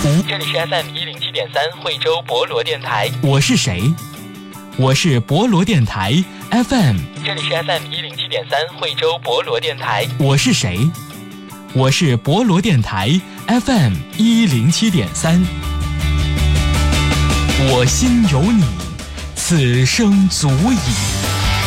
这里是 FM107.3惠州博罗电台。 我是谁？我是博罗电台 FM。 这里是 FM107.3惠州博罗电台。 我是谁？我是博罗电台 FM107.3。我心有你，此生足矣。